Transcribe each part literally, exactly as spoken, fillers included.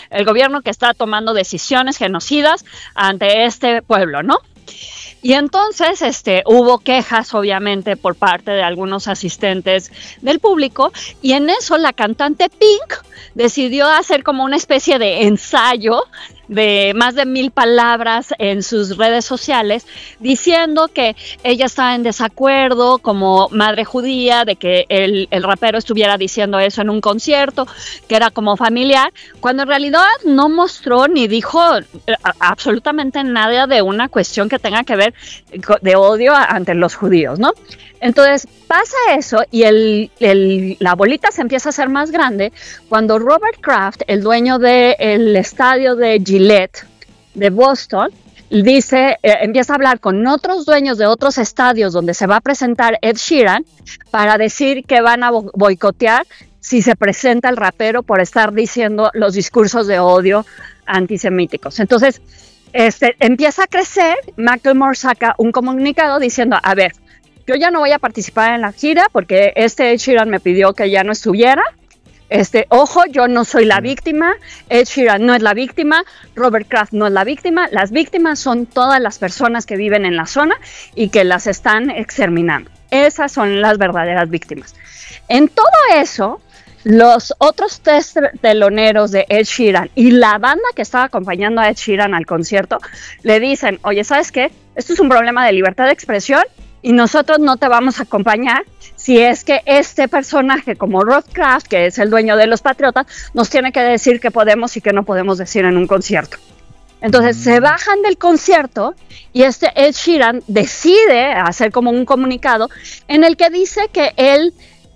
el gobierno que está tomando decisiones genocidas ante este pueblo, ¿no? Y entonces este, hubo quejas, obviamente, por parte de algunos asistentes del público, y en eso la cantante Pink decidió hacer como una especie de ensayo de más de mil palabras en sus redes sociales, diciendo que ella estaba en desacuerdo como madre judía, de que el, el rapero estuviera diciendo eso en un concierto, que era como familiar, cuando en realidad no mostró ni dijo absolutamente nada de una cuestión que tenga que ver de odio ante los judíos, ¿no? Entonces pasa eso y el, el, la bolita se empieza a hacer más grande cuando Robert Kraft, el dueño del estadio de Gillette de Boston, dice, eh, empieza a hablar con otros dueños de otros estadios donde se va a presentar Ed Sheeran para decir que van a bo- boicotear si se presenta el rapero por estar diciendo los discursos de odio antisemíticos. Entonces, este, empieza a crecer. Macklemore saca un comunicado diciendo, a ver, yo ya no voy a participar en la gira porque este Ed Sheeran me pidió que ya no estuviera. Este, ojo, yo no soy la víctima, Ed Sheeran no es la víctima, Robert Kraft no es la víctima, las víctimas son todas las personas que viven en la zona y que las están exterminando. Esas son las verdaderas víctimas. En todo eso, los otros tres teloneros de Ed Sheeran y la banda que estaba acompañando a Ed Sheeran al concierto le dicen, oye, ¿sabes qué? Esto es un problema de libertad de expresión y nosotros no te vamos a acompañar si es que este personaje como Rob Kraft, que es el dueño de los Patriotas, nos tiene que decir qué podemos y qué no podemos decir en un concierto. Entonces mm. se bajan del concierto y este Ed Sheeran decide hacer como un comunicado en el que dice que él,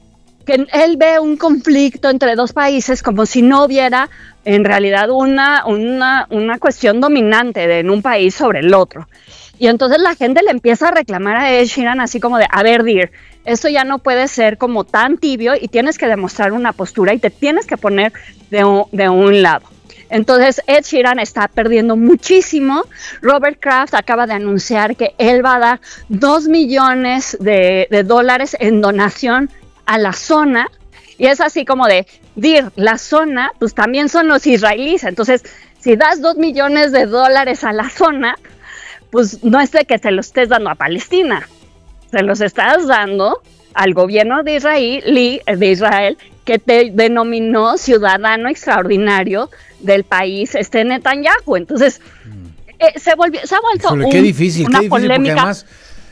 que él ve un conflicto entre dos países como si no hubiera en realidad una, una, una cuestión dominante de, en un país sobre el otro. Y entonces la gente le empieza a reclamar a Ed Sheeran así como de, a ver, dear, esto ya no puede ser como tan tibio y tienes que demostrar una postura y te tienes que poner de un, de un lado. Entonces Ed Sheeran está perdiendo muchísimo. Robert Kraft acaba de anunciar que él va a dar dos millones de, de dólares en donación a la zona. Y es así como de, dear, la zona, pues también son los israelíes. Entonces, si das dos millones de dólares a la zona, pues no es de que se los estés dando a Palestina, se los estás dando al gobierno de Israel, de Israel que te denominó ciudadano extraordinario del país, este Netanyahu. Entonces, eh, se, volvió, se ha vuelto Híjole, un, qué difícil, una qué difícil, polémica. Porque además,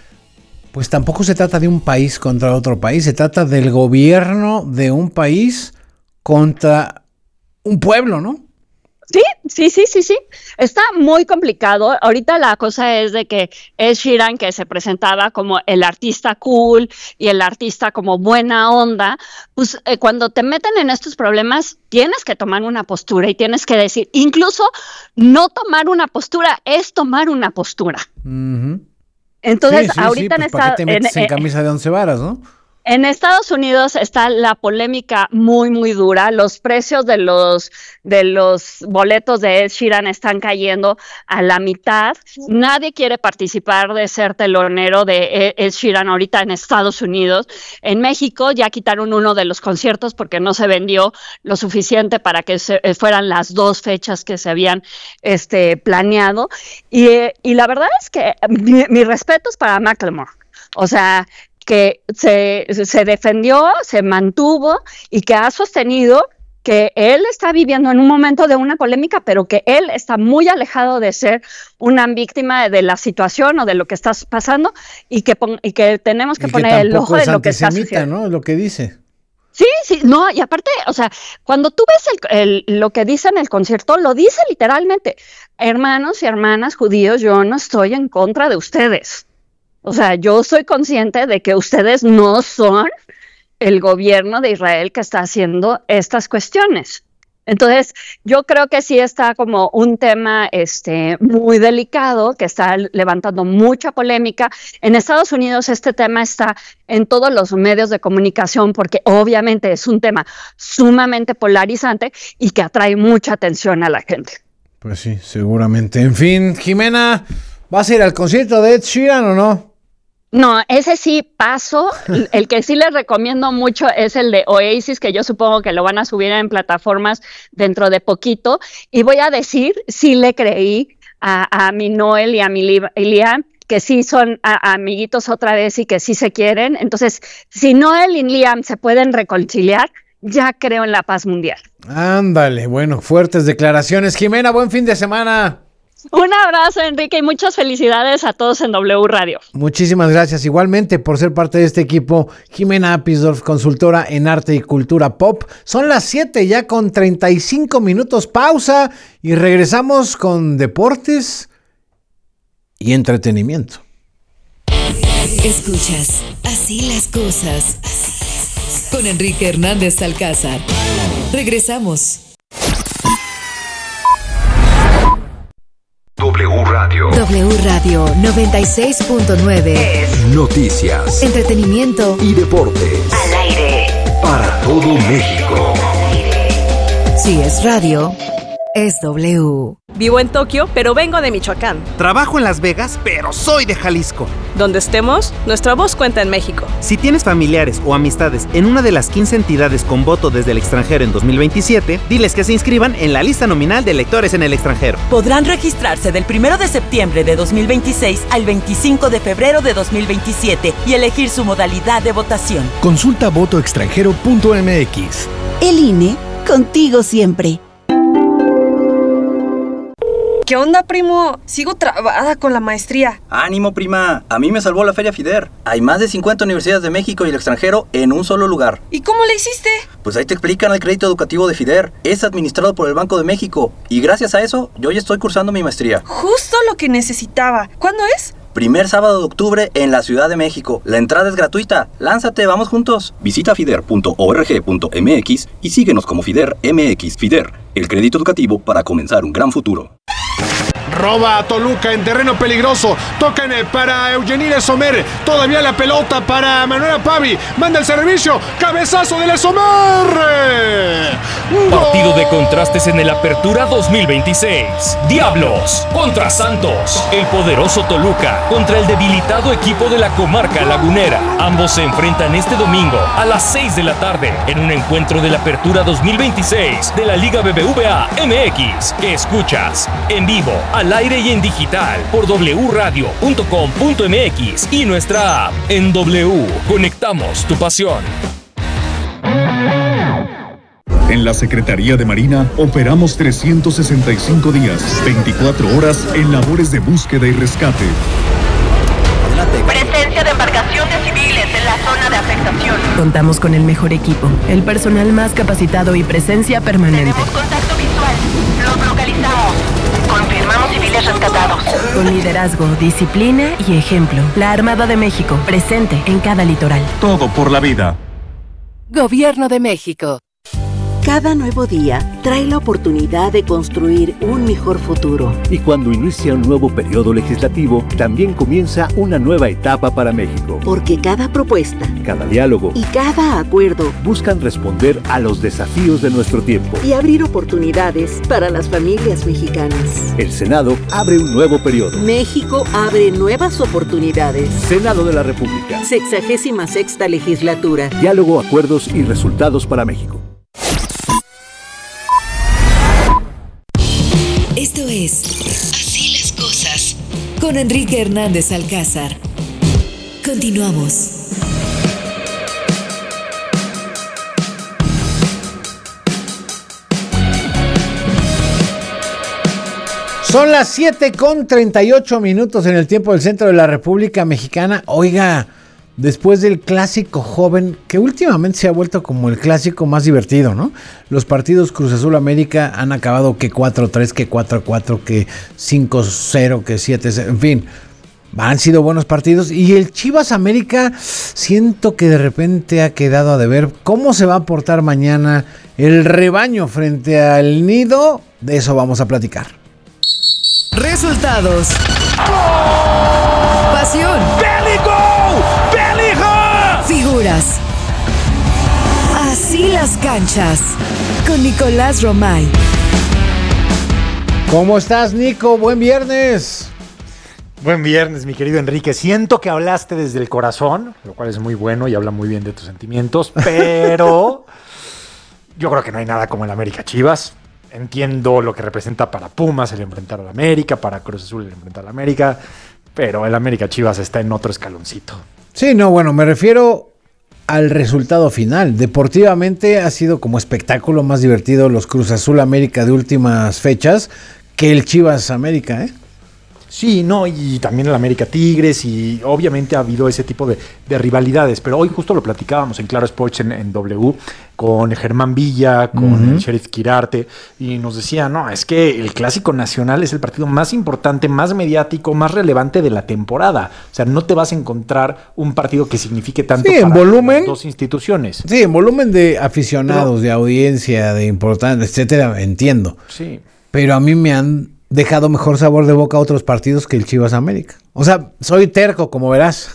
pues tampoco se trata de un país contra otro país, se trata del gobierno de un país contra un pueblo, ¿no? Sí, sí, sí, sí, sí. Está muy complicado. Ahorita la cosa es de que Ed Sheeran, que se presentaba como el artista cool y el artista como buena onda, pues eh, cuando te meten en estos problemas tienes que tomar una postura y tienes que decir, incluso no tomar una postura es tomar una postura. Uh-huh. Entonces, sí, sí, ahorita sí, pues en ¿para esta, qué te metes en, en, en camisa de once varas, no? En Estados Unidos está la polémica muy, muy dura. Los precios de los, de los boletos de Ed Sheeran están cayendo a la mitad. Nadie quiere participar de ser telonero de Ed Sheeran ahorita en Estados Unidos. En México ya quitaron uno de los conciertos porque no se vendió lo suficiente para que se, fueran las dos fechas que se habían este, planeado. Y, y la verdad es que mi, mi respeto es para Macklemore. O sea, que se, se defendió, se mantuvo y que ha sostenido que él está viviendo en un momento de una polémica, pero que él está muy alejado de ser una víctima de la situación o de lo que está pasando y que, y que tenemos que, que poner el ojo en lo que está sucediendo. ¿No? Lo que dice. Sí, sí, no, y aparte, o sea, cuando tú ves el, el, lo que dice en el concierto, lo dice literalmente, hermanos y hermanas judíos, yo no estoy en contra de ustedes. O sea, yo soy consciente de que ustedes no son el gobierno de Israel que está haciendo estas cuestiones. Entonces, yo creo que sí está como un tema este, muy delicado, que está levantando mucha polémica. En Estados Unidos este tema está en todos los medios de comunicación porque obviamente es un tema sumamente polarizante y que atrae mucha atención a la gente. Pues sí, seguramente. En fin, Jimena, ¿vas a ir al concierto de Ed Sheeran o no? No, ese sí paso. El que sí les recomiendo mucho es el de Oasis, que yo supongo que lo van a subir en plataformas dentro de poquito. Y voy a decir, sí le creí a, a mi Noel y a mi Liam, que sí son a, amiguitos otra vez y que sí se quieren. Entonces, si Noel y Liam se pueden reconciliar, ya creo en la paz mundial. Ándale, bueno, fuertes declaraciones. Jimena, buen fin de semana. Un abrazo, Enrique, y muchas felicidades a todos en W Radio. Muchísimas gracias igualmente por ser parte de este equipo. Jimena Apisdorf, consultora en arte y cultura pop. Son las siete ya con treinta y cinco minutos, pausa, y regresamos con deportes y entretenimiento. Escuchas Así las cosas con Enrique Hernández Alcázar. Regresamos. W Radio. W Radio noventa y seis punto nueve. Noticias, entretenimiento y deportes. Al aire. Para todo México. Si es radio, es W. Vivo en Tokio, pero vengo de Michoacán. Trabajo en Las Vegas, pero soy de Jalisco. Donde estemos, nuestra voz cuenta en México. Si tienes familiares o amistades en una de las quince entidades con voto desde el extranjero en dos mil veintisiete, diles que se inscriban en la lista nominal de electores en el extranjero. Podrán registrarse del primero de septiembre de dos mil veintiséis al veinticinco de febrero de dos mil veintisiete y elegir su modalidad de votación. Consulta voto extranjero punto m x. El I N E, contigo siempre. ¿Qué onda, primo? Sigo trabada con la maestría. ¡Ánimo, prima! A mí me salvó la Feria FIDER. Hay más de cincuenta universidades de México y el extranjero en un solo lugar. ¿Y cómo le hiciste? Pues ahí te explican el crédito educativo de FIDER. Es administrado por el Banco de México. Y gracias a eso, yo ya estoy cursando mi maestría. Justo lo que necesitaba. ¿Cuándo es? Primer sábado de octubre en la Ciudad de México. La entrada es gratuita. Lánzate, vamos juntos. Visita fider punto org punto m x y síguenos como FIDER M X. FIDER, el crédito educativo para comenzar un gran futuro. Roba a Toluca en terreno peligroso. Tocan para Eugenile Sommer. Todavía la pelota para Manuela Pavi. Manda el servicio. Cabezazo de la Sommer. Partido de contrastes en el Apertura dos mil veintiséis. Diablos contra Santos. El poderoso Toluca contra el debilitado equipo de la comarca lagunera. Ambos se enfrentan este domingo a las seis de la tarde en un encuentro de la Apertura dos mil veintiséis de la Liga B B V A M X, que escuchas en vivo, al aire y en digital por w radio punto com punto m x y nuestra app. En W, conectamos tu pasión. En la Secretaría de Marina operamos trescientos sesenta y cinco días, veinticuatro horas en labores de búsqueda y rescate. Presencia de embarcaciones civiles en la zona de afectación. Contamos con el mejor equipo, el personal más capacitado y presencia permanente. Tenemos contacto visual. Los localizamos. Confirmamos civiles rescatados. Con liderazgo, disciplina y ejemplo. La Armada de México, presente en cada litoral. Todo por la vida. Gobierno de México. Cada nuevo día trae la oportunidad de construir un mejor futuro. Y cuando inicia un nuevo periodo legislativo, también comienza una nueva etapa para México. Porque cada propuesta, cada diálogo y cada acuerdo buscan responder a los desafíos de nuestro tiempo y abrir oportunidades para las familias mexicanas. El Senado abre un nuevo periodo. México abre nuevas oportunidades. Senado de la República. Sexagésima sexta legislatura. Diálogo, acuerdos y resultados para México. Esto es Así las cosas con Enrique Hernández Alcázar. Continuamos. Son las siete con treinta y ocho minutos en el tiempo del centro de la República Mexicana. Oiga, después del clásico joven, que últimamente se ha vuelto como el clásico más divertido, ¿no? Los partidos Cruz Azul América han acabado que cuatro tres, que cuatro cuatro, que cinco cero, que siete cero, en fin. Han sido buenos partidos. Y el Chivas América, siento que de repente ha quedado a deber. ¿Cómo se va a portar mañana el rebaño frente al Nido? De eso vamos a platicar. Resultados. ¡Oh! Pasión. ¡Bélico! ¡Bélico! Figuras. Así las canchas. Con Nicolás Romay. ¿Cómo estás, Nico? Buen viernes. Buen viernes, mi querido Enrique. Siento que hablaste desde el corazón, lo cual es muy bueno y habla muy bien de tus sentimientos, pero yo creo que no hay nada como el América Chivas. Entiendo lo que representa para Pumas el enfrentar al América, para Cruz Azul el enfrentar al América, pero el América Chivas está en otro escaloncito. Sí, no, bueno, me refiero al resultado final. Deportivamente ha sido como espectáculo más divertido los Cruz Azul América de últimas fechas que el Chivas América, ¿eh? Sí, no, y también el América Tigres, y obviamente ha habido ese tipo de, de rivalidades, pero hoy justo lo platicábamos en Claro Sports en, en W con Germán Villa, con uh-huh. el Sheriff Quirarte, y nos decía, no, es que el Clásico Nacional es el partido más importante, más mediático, más relevante de la temporada. O sea, no te vas a encontrar un partido que signifique tanto sí, en para volumen, las dos instituciones. Sí, en volumen de aficionados, pero, de audiencia, de importancia, etcétera, entiendo. Sí. Pero a mí me han dejado mejor sabor de boca a otros partidos que el Chivas América. O sea, soy terco, como verás.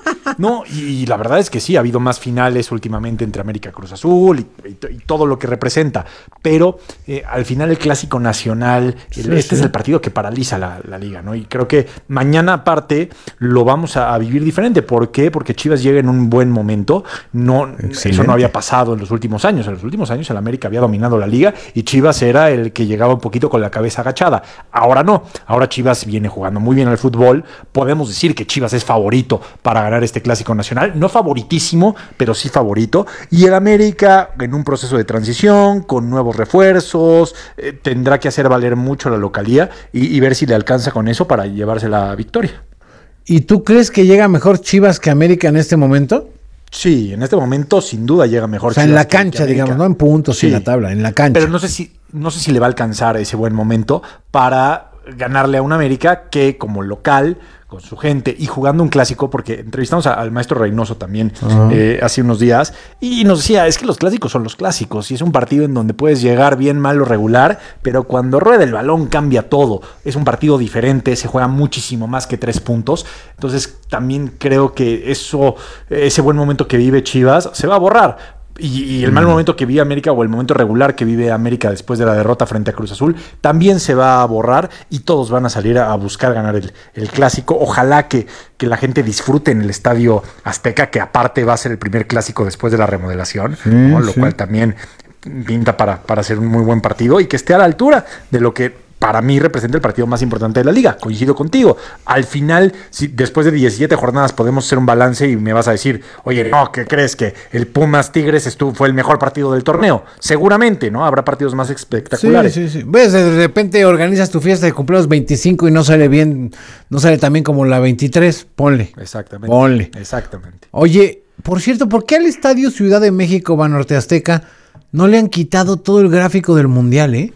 No, y, y la verdad es que sí, ha habido más finales últimamente entre América y Cruz Azul y, y, y todo lo que representa, pero eh, al final el Clásico Nacional, el, sí, este sí. es el partido que paraliza la, la liga, ¿no? Y creo que mañana aparte lo vamos a, a vivir diferente. ¿Por qué? Porque Chivas llega en un buen momento. No, eso no había pasado en los últimos años. En los últimos años el América había dominado la liga y Chivas era el que llegaba un poquito con la cabeza agachada. Ahora no, ahora Chivas viene jugando muy bien al fútbol. Podemos decir que Chivas es favorito para ganar este Clásico Nacional, no favoritísimo, pero sí favorito, y el América en un proceso de transición, con nuevos refuerzos, eh, tendrá que hacer valer mucho la localía y, y ver si le alcanza con eso para llevarse la victoria. ¿Y tú crees que llega mejor Chivas que América en este momento? Sí, en este momento sin duda llega mejor. O sea, Chivas en la que, cancha, que digamos, no en puntos, sí, en la tabla, en la cancha. Pero no sé si, no sé si le va a alcanzar ese buen momento para ganarle a un América que como local, con su gente y jugando un clásico, porque entrevistamos a, al maestro Reynoso también uh-huh. eh, hace unos días y nos decía, es que los clásicos son los clásicos y es un partido en donde puedes llegar bien, mal o regular, pero cuando rueda el balón cambia todo, es un partido diferente, se juega muchísimo más que tres puntos, entonces también creo que eso, ese buen momento que vive Chivas se va a borrar. Y, y el mal momento que vive América o el momento regular que vive América después de la derrota frente a Cruz Azul también se va a borrar y todos van a salir a, a buscar ganar el, el clásico. Ojalá que, que la gente disfrute en el Estadio Azteca, que aparte va a ser el primer clásico después de la remodelación, sí, ¿no? Lo sí. cual también pinta para, para ser un muy buen partido y que esté a la altura de lo que para mí representa el partido más importante de la liga. Coincido contigo. Al final, si después de diecisiete jornadas podemos hacer un balance y me vas a decir, oye, no, ¿qué crees? Que el Pumas Tigres estuvo, fue el mejor partido del torneo. Seguramente, ¿no? Habrá partidos más espectaculares. Sí, sí, sí. Ves, de repente organizas tu fiesta de cumpleaños veinticinco y no sale bien, no sale tan bien como la veintitrés. Ponle. Exactamente. Ponle. Exactamente. Oye, por cierto, ¿por qué al Estadio Ciudad de México, Banorte Azteca, no le han quitado todo el gráfico del Mundial, eh?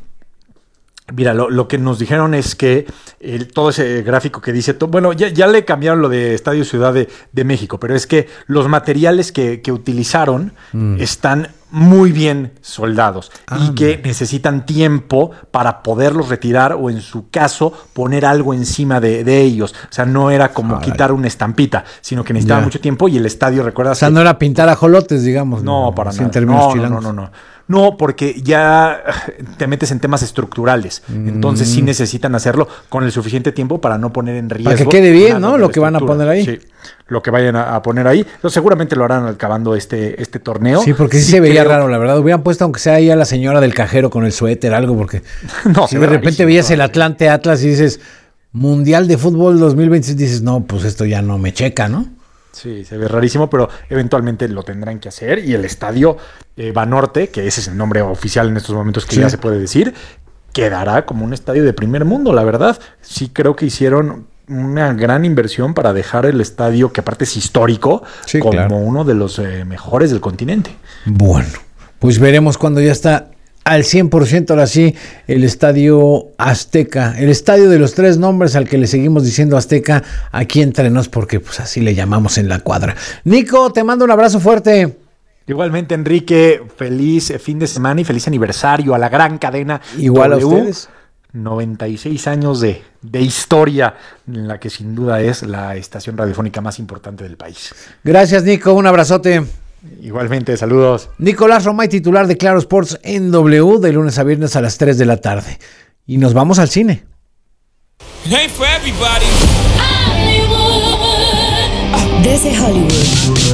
Mira, lo, lo que nos dijeron es que el, todo ese gráfico que dice, to, bueno, ya, ya le cambiaron lo de Estadio Ciudad de, de México, pero es que los materiales que, que utilizaron mm. están muy bien soldados ah, y que necesitan tiempo para poderlos retirar o en su caso poner algo encima de, de ellos. O sea, no era como Ay. quitar una estampita, sino que necesitaba ya. mucho tiempo y el estadio, ¿recuerdas? O sea, que... no era pintar ajolotes, digamos. No, no para nada. No, no, no, no, no. No, porque ya te metes en temas estructurales. Mm. Entonces sí necesitan hacerlo con el suficiente tiempo para no poner en riesgo. Para que quede bien, ¿no? Lo que van a poner ahí. Sí, lo que vayan a, a poner ahí. Entonces seguramente lo harán acabando este, este torneo. Sí, porque sí, sí se veía creo... raro, la verdad. Hubieran puesto aunque sea ahí a la señora del cajero con el suéter, algo, porque no, si de repente veías el Atlante Atlas y dices, Mundial de Fútbol dos mil veintiséis, dices, no, pues esto ya no me checa, ¿no? Sí, se ve rarísimo, pero eventualmente lo tendrán que hacer. Y el estadio eh, Banorte, que ese es el nombre oficial en estos momentos que sí. ya se puede decir, quedará como un estadio de primer mundo, la verdad. Sí creo que hicieron una gran inversión para dejar el estadio, que aparte es histórico, sí, como claro. uno de los eh, mejores del continente. Bueno, pues veremos cuando ya está al cien por ciento ahora sí el Estadio Azteca, el estadio de los tres nombres al que le seguimos diciendo Azteca aquí entre nos, porque pues así le llamamos en la cuadra. Nico, te mando un abrazo fuerte. Igualmente, Enrique, feliz fin de semana y feliz aniversario a la gran cadena. Igual W. A ustedes. noventa y seis años de, de historia, en la que sin duda es la estación radiofónica más importante del país. Gracias, Nico, un abrazote. Igualmente, saludos. Nicolás Romay, titular de Claro Sports en W, de lunes a viernes a las tres de la tarde. Y nos vamos al cine. Hey for everybody. trece Hollywood.